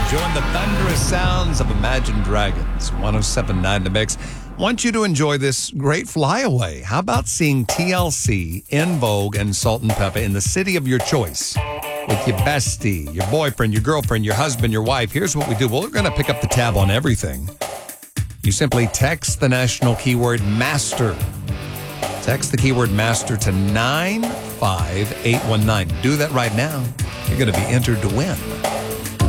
enjoying the thunderous sounds of Imagine Dragons. 107.9 The Mix. Want you to enjoy this great flyaway. How about seeing TLC, In Vogue, and Salt and Pepper in the city of your choice? With your bestie, your boyfriend, your girlfriend, your husband, your wife. Here's what we do. We're going to pick up the tab on everything. You simply text the national keyword MASTER. Text the keyword MASTER to 95819. Do that right now. You're going to be entered to win.